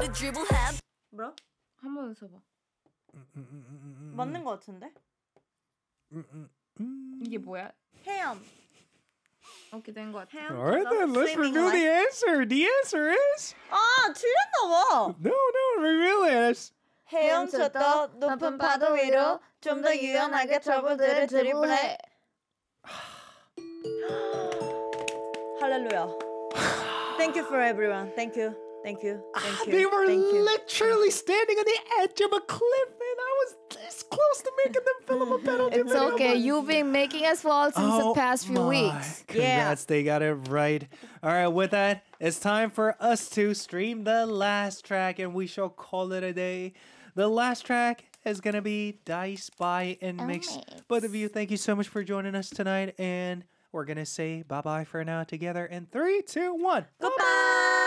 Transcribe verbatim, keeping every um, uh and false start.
you dribble have. 뭐라? 한 번 더 봐. 맞는 거 같은데? 이게 뭐야? 헤엄. 오케이 된 것 같아. 헤엄. Alright then, let's reveal the answer. The answer is 아, 틀렸나 봐. no, no, reveal it. 헤엄쳤다 높은 파도 위로 좀 더 유연하게 트러블들을 드리블해. 할렐루야. Thank you for everyone. Thank you. Thank you. Thank you. They were Thank you. literally standing on the edge of a cliff, and I was this close to making them fill up a penalty. It's okay. You've been making us fall since Oh the past few my. weeks. Congrats, they got it right. All right, with that, it's time for us to stream the last track, and we shall call it a day. The last track is gonna be Dice by Nmix. Both of you, thank you so much for joining us tonight, and we're gonna say bye bye for now together in three, two, one. Goodbye.